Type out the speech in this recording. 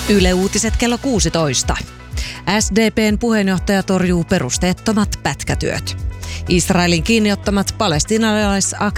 Yle Uutiset kello 16. SDP:n puheenjohtaja torjuu perusteettomat pätkätyöt. Israelin kiinniottamat palestiinalaisaktivistit